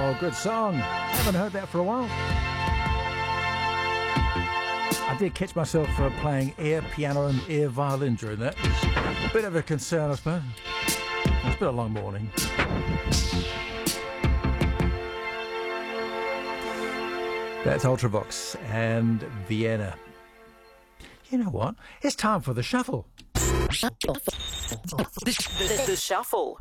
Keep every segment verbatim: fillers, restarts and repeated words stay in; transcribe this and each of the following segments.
Oh, good song. Haven't heard that for a while. I did catch myself uh, playing air piano and air violin during that. Bit of a concern, I suppose. It's been a long morning. That's Ultravox and Vienna. You know what? It's time for the shuffle. The, the, the Shuffle.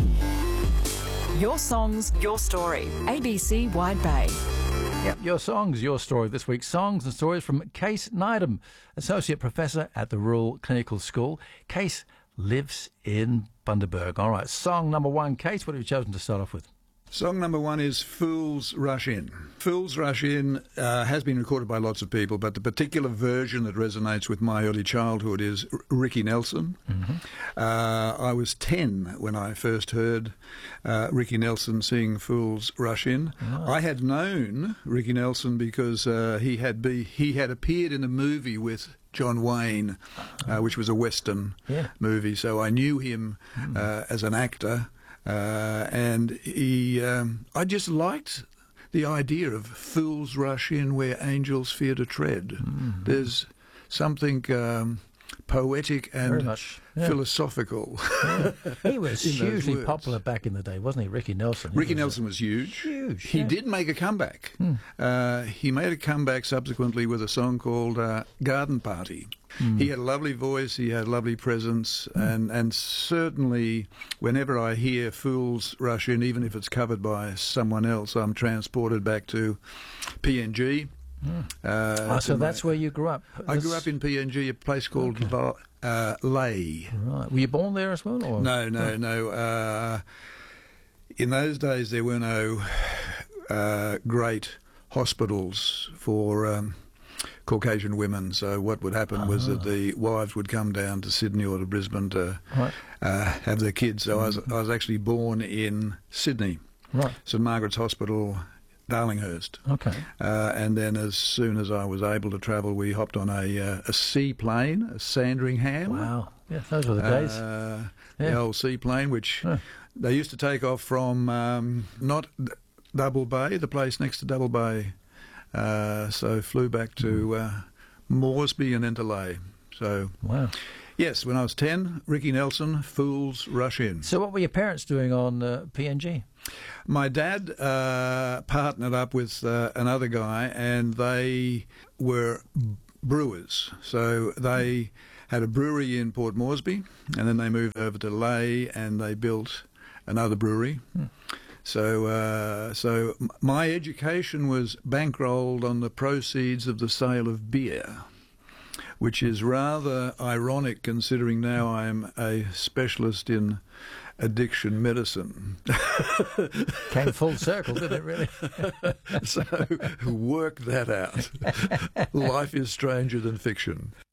Your songs, your story. A B C Wide Bay. Yep, your songs, your story. This week's songs and stories from Case Needham, Associate Professor at the Rural Clinical School. Case lives in Bundaberg. All right, song number one. Case, what have you chosen to start off with? Song number one is Fools Rush In. Fools Rush In uh, has been recorded by lots of people, but the particular version that resonates with my early childhood is R- Ricky Nelson. Mm-hmm. Uh, I was ten when I first heard uh, Ricky Nelson sing Fools Rush In. Oh. I had known Ricky Nelson because uh, he had be he had appeared in a movie with John Wayne, uh, which was a Western yeah. movie, so I knew him mm. uh, as an actor. Uh, and he, um, I just liked the idea of fools rush in where angels fear to tread. Mm-hmm. There's something um, poetic and much, yeah. philosophical. Yeah. He was hugely popular back in the day, wasn't he, Ricky Nelson? He Ricky was Nelson was huge. Huge. He yeah. did make a comeback. Mm. Uh, he made a comeback subsequently with a song called uh, Garden Party. Mm. He had a lovely voice, he had a lovely presence, mm. and, and certainly whenever I hear Fools Rush In, even if it's covered by someone else, I'm transported back to P N G. Mm. Uh, oh, so that's my, where you grew up? I this... grew up in P N G, a place called okay. La, uh, Lay. Right. Were you born there as well? Or? No, no, oh. no. Uh, in those days there were no uh, great hospitals for... Um, Caucasian women, so what would happen uh-huh. was that the wives would come down to Sydney or to Brisbane to right. uh, have their kids. So mm-hmm. I was I was actually born in Sydney, right. St Margaret's Hospital, Darlinghurst. Okay. Uh, and then as soon as I was able to travel, we hopped on a uh, a seaplane, a Sandringham. Wow, yeah, those were the days. Uh, yeah. The old seaplane, which huh. they used to take off from um, not Double Bay, the place next to Double Bay. Uh, so flew back to uh, Moresby and then to Lay. So, wow. Yes, when I was ten, Ricky Nelson, Fools Rush In. So what were your parents doing on uh, P N G? My dad uh, partnered up with uh, another guy, and they were brewers. So they had a brewery in Port Moresby, and then they moved over to Lay, and they built another brewery. Hmm. So, uh, so my education was bankrolled on the proceeds of the sale of beer, which is rather ironic considering now I'm a specialist in addiction medicine. Came full circle, didn't it, really? So work that out. Life is stranger than fiction.